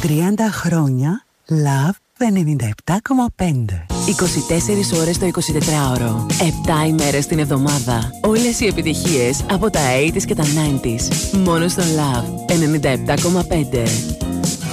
30 χρόνια Love 97,5. 24 ώρες το 24ωρο. 7 ημέρες την εβδομάδα. Όλες οι επιτυχίες από τα 80s και τα 90s. Μόνο στο Love 97,5.